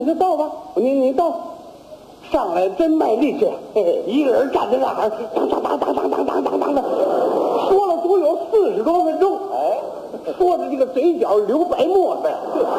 你就倒吧，你倒，上来真卖力气，一个人站在那儿，当的，说了足有40多分钟，说的这个嘴角流白沫子，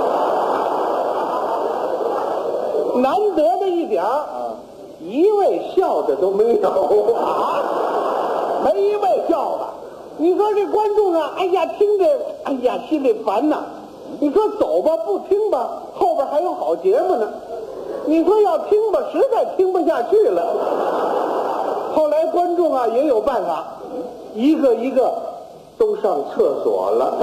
难得的一点一位笑的都没有啊，没一位笑的。你说这观众啊，哎呀，听着，哎呀，心里烦呐。你说走吧，不听吧，后边还有好节目呢。你说要听吧，实在听不下去了。后来观众啊也有办法，一个一个都上厕所了。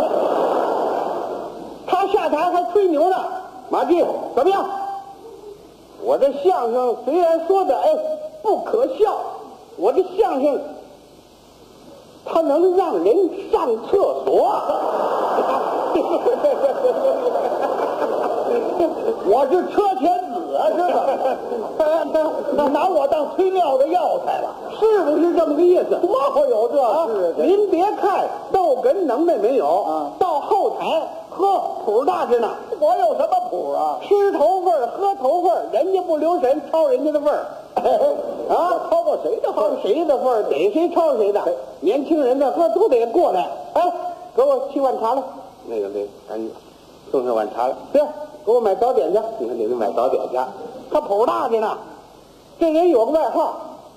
他下台还吹牛呢，马季怎么样？我这相声虽然说的不可笑，我这相声它能让人上厕所。我是车前子啊，是吧？拿我当催尿的药材了，是不是这么个意思？多会有这事？您别看逗哏能耐没有到后台谱大着呢。我有什么谱啊？吃头份喝头份人家不留神抄人家的份儿。抄过谁的份儿？谁的份儿逮谁抄谁的。年轻人呢，都得过来。给我7碗茶来。那个，赶紧送上碗茶来。对，给我买早点去。你看你们买早点去，他谱大着呢。这人有个外号，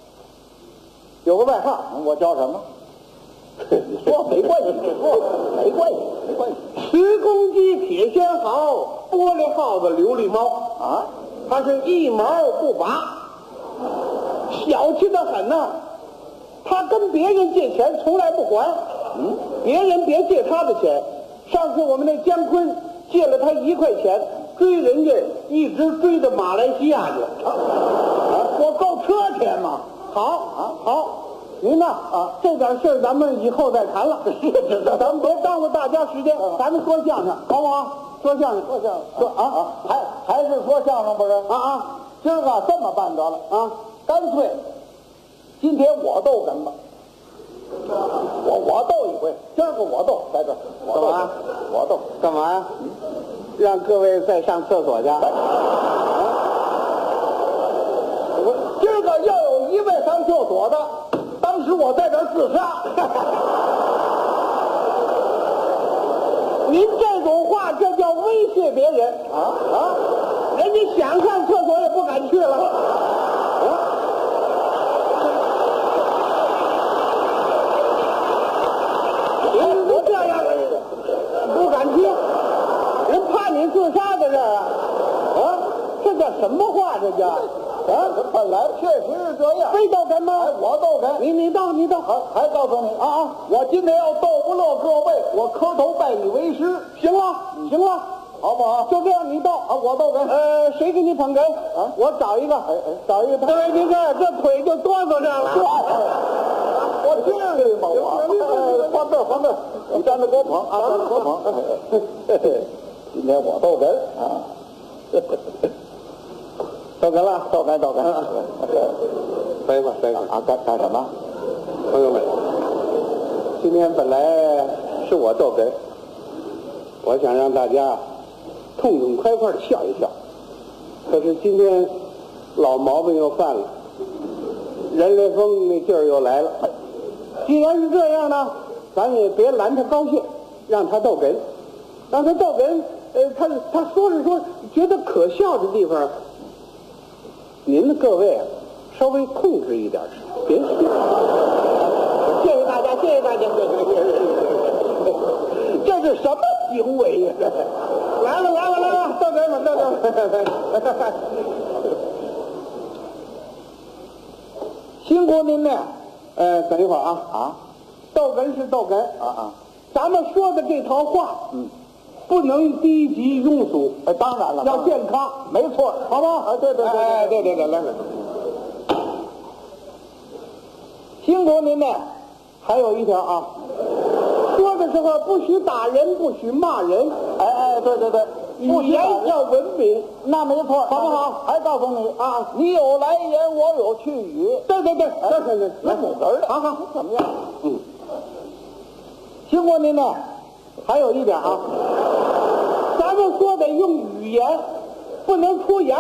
我叫什么？你说没关系，没关系。10公鸡铁仙毫，玻璃耗子琉璃猫啊，他是一毛不拔，小气得很呐。他跟别人借钱从来不还，别人别借他的钱。上次我们那姜昆借了他1块钱，追人家一直追到马来西亚去了。我够车钱吗？好，您呢？这点事儿咱们以后再谈了。咱们别耽误大家时间，咱们说相声，好不好？说相声，还是说相声不是？今儿个这么办得了干脆今天我逗哏吧。我逗一回，今儿个我逗，在这我逗干嘛呀？让各位再上厕所去。今儿个要有一位上厕所的，当时我在这儿自杀。您这种话，这叫威胁别人人家想上厕所也不敢去了。我这样不敢去，人怕你自杀在这儿这叫什么话？这叫本来确实是这样。非逗哏吗？我逗哏，你逗。还告诉你我今天要逗不乐各位，我磕头拜你为师。行了，好不好？就这样，你逗我逗哏。谁给你捧哏我找一个，各位您看这腿就哆嗦上了。我听着吗？放这儿，你站着给我捧给我捧。今天我逗哏逗哏了，逗哏。飞吧干什么？朋友们，今天本来是我逗哏，我想让大家痛痛快快的笑一笑。可是今天老毛病又犯了，人来疯那劲儿又来了。既然是这样呢，咱也别拦他高兴，让他逗哏，他说是说觉得可笑的地方，您的各位稍微控制一点，别笑。谢谢大家。这是什么行为呀？来了，逗哏。辛苦您了。等一会儿逗哏是逗哏咱们说的这套话不能低级庸俗。当然了，要健康，没错，好不好？对，来，辛苦您了。还有一条说的时候不许打人，不许骂人。对，语言要文明，那没错，好不好？还告诉你你有来言，我有去语。对，那母字的。好，怎么样？辛苦您了。还有一点咱们说得用语言， 不能出洋。